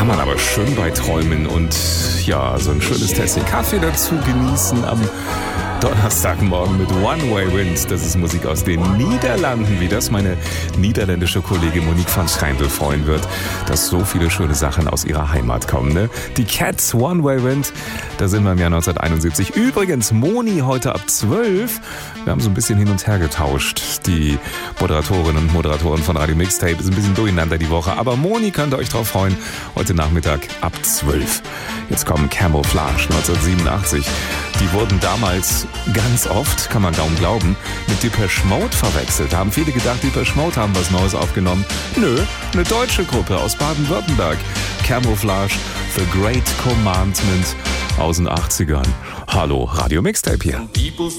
kann man aber schön bei träumen und ja, so ein schönes Tässchen Kaffee dazu genießen am Donnerstagmorgen mit One Way Wind. Das ist Musik aus den Niederlanden, wie das meine niederländische Kollegin Monique van Schreindel freuen wird, dass so viele schöne Sachen aus ihrer Heimat kommen. Ne? Die Cats, One Way Wind, da sind wir im Jahr 1971. Übrigens, Moni heute ab 12. Wir haben so ein bisschen hin und her getauscht. Die Moderatorinnen und Moderatoren von Radio Mixtape ist ein bisschen durcheinander die Woche. Aber Moni könnt ihr euch drauf freuen. Heute Nachmittag ab 12. Jetzt kommen Camouflage 1987. Die wurden damals ganz oft, kann man kaum glauben, mit Depeche Mode verwechselt. Da haben viele gedacht, Depeche Mode haben was Neues aufgenommen. Nö, eine deutsche Gruppe aus Baden-Württemberg. Camouflage, The Great Commandment aus den 80ern. Hallo, Radio Mixtape hier.